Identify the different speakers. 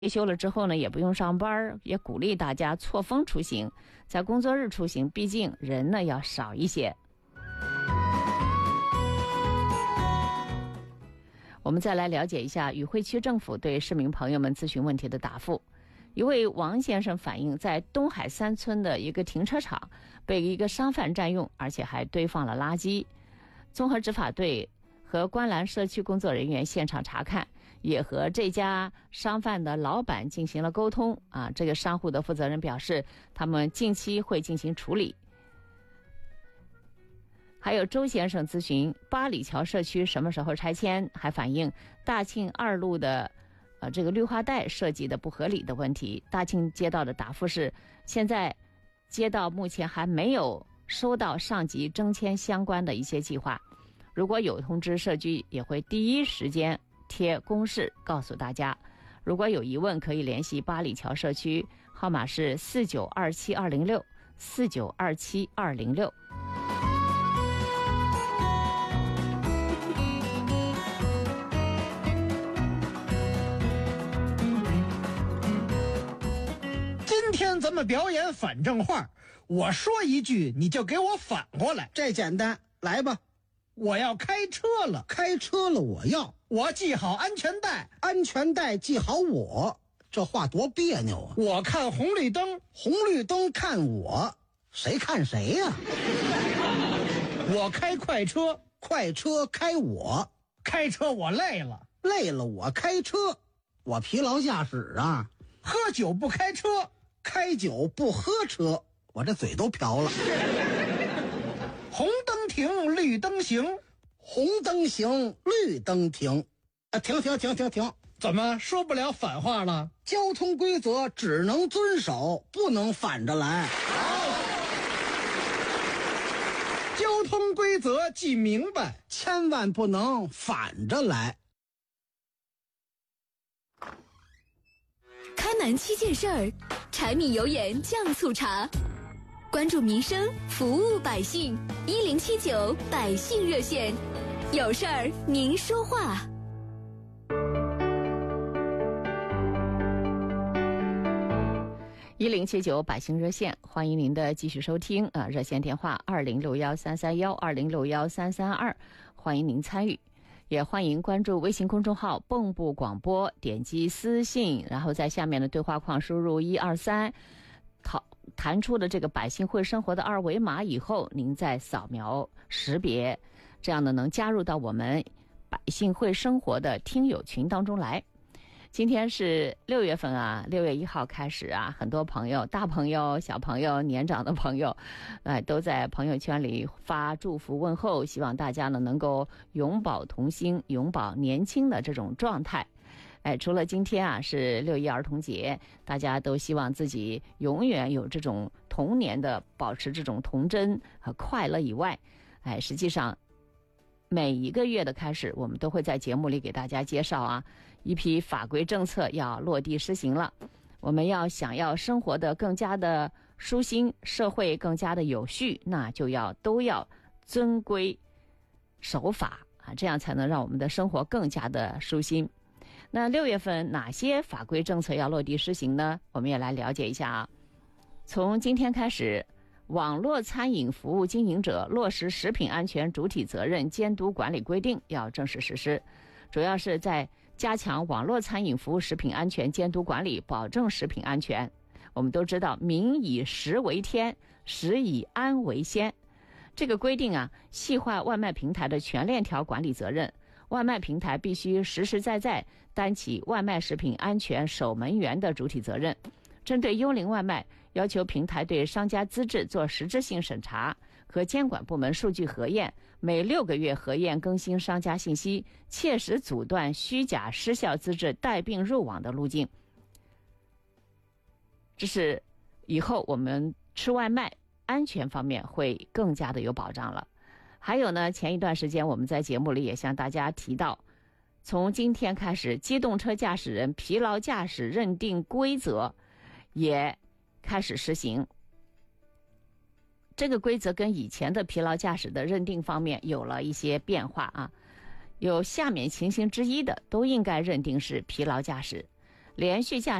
Speaker 1: 退休了之后呢，也不用上班，也鼓励大家错峰出行，在工作日出行，毕竟人呢要少一些。我们再来了解一下与会区政府对市民朋友们咨询问题的答复。一位王先生反映，在东海3村的一个停车场被一个商贩占用，而且还堆放了垃圾。综合执法队和观澜社区工作人员现场查看，也和这家商贩的老板进行了沟通啊。这个商户的负责人表示，他们近期会进行处理。还有周先生咨询八里桥社区什么时候拆迁，还反映大庆2路的这个绿化带设计的不合理的问题。大庆街道的答复是，现在街道目前还没有收到上级征迁相关的一些计划，如果有通知，社区也会第一时间贴公示告诉大家。如果有疑问，可以联系八里桥社区，号码是4927-206，4927-206。
Speaker 2: 今天咱们表演反正话，我说一句你就给我反过来。
Speaker 3: 这简单，来吧。
Speaker 2: 我要开车了，
Speaker 3: 开车了
Speaker 2: 我系好安全带，
Speaker 3: 安全带系好我。这话多别扭啊！
Speaker 2: 我看红绿灯，
Speaker 3: 红绿灯看我，谁看谁呀？
Speaker 2: 我开快车，
Speaker 3: 快车开我，
Speaker 2: 开车我累了，
Speaker 3: 累了我开车，我疲劳驾驶啊。
Speaker 2: 喝酒不开车，
Speaker 3: 开酒不喝车，我这嘴都瓢了。
Speaker 2: 红灯停，绿灯行，
Speaker 3: 红灯行，绿灯停。停！
Speaker 2: 怎么说不了反话了？
Speaker 3: 交通规则只能遵守，不能反着来。
Speaker 2: 交通规则记明白，
Speaker 3: 千万不能反着来。
Speaker 4: 开门7件事儿，柴米油盐酱醋茶，关注民生，服务百姓。1079百姓热线，有事儿您说话。
Speaker 1: 1079百姓热线，欢迎您的继续收听啊！热线电话20613312061332，欢迎您参与，也欢迎关注微信公众号蚌埠广播，点击私信，然后在下面的对话框输入123，弹出的这个百姓会生活的2维码以后，您再扫描识别，这样呢能加入到我们百姓会生活的听友群当中来。今天是6月份啊，6月1号开始啊，很多朋友，大朋友、小朋友、年长的朋友，都在朋友圈里发祝福问候，希望大家呢能够永葆童心，永葆年轻的这种状态。除了今天啊是6一儿童节，大家都希望自己永远有这种童年的保持这种童真和快乐以外，实际上每一个月的开始，我们都会在节目里给大家介绍啊，一批法规政策要落地施行了。我们想要生活的更加的舒心，社会更加的有序，那都要遵规守法啊，这样才能让我们的生活更加的舒心。那6月份哪些法规政策要落地施行呢？我们也来了解一下啊。从今天开始，网络餐饮服务经营者落实食品安全主体责任监督管理规定要正式实施，主要是在加强网络餐饮服务食品安全监督管理，保证食品安全。我们都知道民以食为天，食以安为先，这个规定啊，细化外卖平台的全链条管理责任。外卖平台必须实实在在担起外卖食品安全守门员的主体责任。针对幽灵外卖，要求平台对商家资质做实质性审查和监管部门数据核验，每6个月核验更新商家信息，切实阻断虚假失效资质带病入网的路径。这是以后我们吃外卖安全方面会更加的有保障了。还有呢，前一段时间我们在节目里也向大家提到，从今天开始，机动车驾驶人疲劳驾驶认定规则也开始实行。这个规则跟以前的疲劳驾驶的认定方面有了一些变化啊，有下面情形之一的都应该认定是疲劳驾驶。 连续驾